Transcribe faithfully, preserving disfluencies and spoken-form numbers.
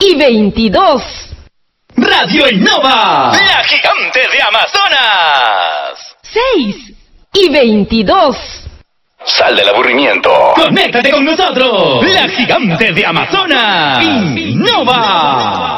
y veintidós. Radio Innova, la gigante de Amazonas. seis y veintidós. Sal del aburrimiento. Conéctate con nosotros. La gigante de Amazonas. Innova.